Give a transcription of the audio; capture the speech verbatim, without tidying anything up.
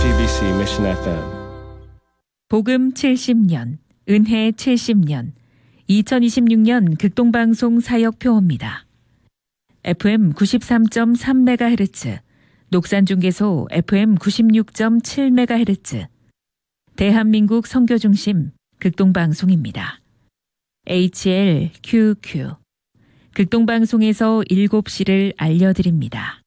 지티비씨 Mission 에프엠. 복음 칠십 년, 은혜 칠십 년, 이천이십육 년 극동방송 사역표입니다. 에프엠 구십삼 점 삼 메가헤르츠, 녹산중계소 에프엠 구십육 점 칠 메가헤르츠, 대한민국 선교중심 극동방송입니다. 에이치엘큐큐, 극동방송에서 일곱 시를 알려드립니다.